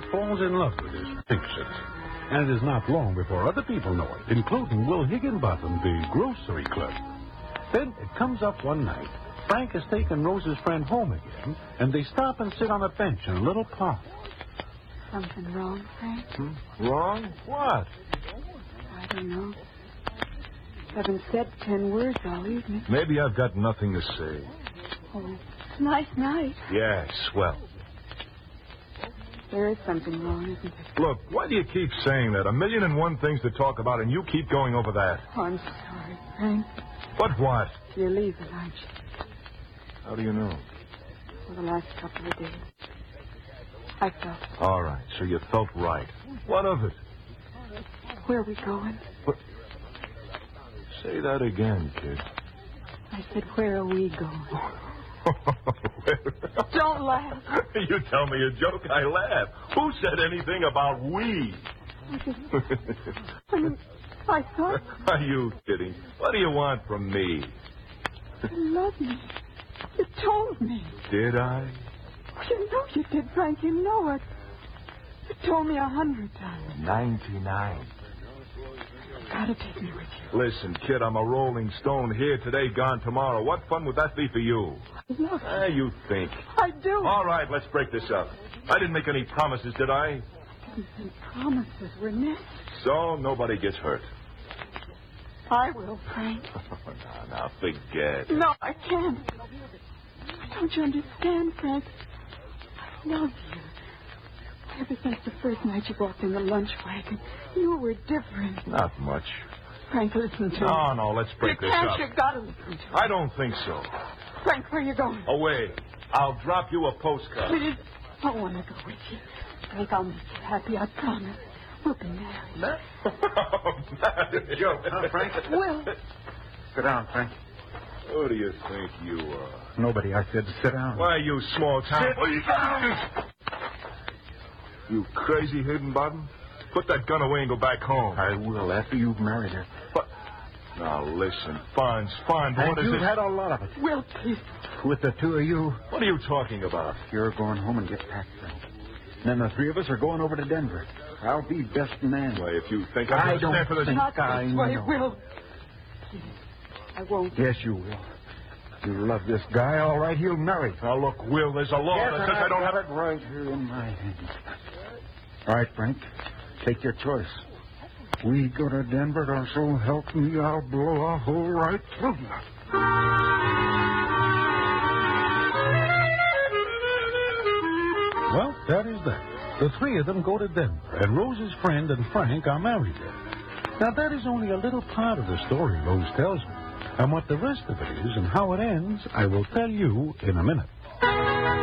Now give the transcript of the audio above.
falls in love with his pictures. And it is not long before other people know it, including Will Higginbottom, the grocery clerk. Then it comes up one night. Frank has taken Rose's friend home again, and they stop and sit on a bench in a little park. Something wrong, Frank? Wrong? What? I don't know. Haven't said 10 words all evening. Maybe I've got nothing to say. Oh, it's a nice night. Yeah, swell. There is something wrong, isn't it? Look, why do you keep saying that? 1,000,001 things to talk about, and you keep going over that. Oh, I'm sorry, Frank. But what? You're leaving, aren't you? How do you know? For the last couple of days. I felt it. All right, so you felt right. What of it? Where are we going? What? Say that again, kid. I said, where are we going? Don't laugh. You tell me a joke, I laugh. Who said anything about we? I thought... Are you kidding? What do you want from me? You love me. You told me. Did I? You know you did, Frank. You know it. You told me 100 times. 99. You gotta take me with you. Listen, kid, I'm a rolling stone here today, gone tomorrow. What fun would that be for you? I love you. You think. I do. All right, let's break this up. I didn't make any promises, did I? I didn't make promises, Renee. So nobody gets hurt. I will, Frank. Now, forget. No, I can't. Don't you understand, Frank? I love you. Ever since the first night you walked in the lunch wagon, you were different. Not much. Frank, listen to me. No, let's break this up. You gotta listen to me. I don't think so. Frank, where are you going? Away. I'll drop you a postcard. Please, I want to go with you. Frank, I'll make you happy, I promise. We'll be married. Joke, huh, Frank? Will. Sit down, Frank. Who do you think you are? Nobody, I said sit down. Why, you small town... Sit down! You crazy Higginbottom? Put that gun away and go back home. I will, after you've married her. But... Now, listen. Fun's fun. And What is you've it? had a lot of it. Will, please. With the two of you, What are you talking about? you're going home and get packed, Frank. Then the three of us are going over to Denver. I'll be best man. Why, if you think I I'm going to don't stand for this... think Not I this way, know. Will. Please, I won't. Yes, you will. You love this guy, all right, he'll marry. Now, look, Will, there's a law Yes, that and says I don't have it right here in my hands. All right, Frank, take your choice. We go to Denver, or so help me, I'll blow a hole right through you. Well, that is that. The three of them go to Denver, and Rose's friend and Frank are married there. Now, that is only a little part of the story Rose tells me. And what the rest of it is and how it ends, I will tell you in a minute.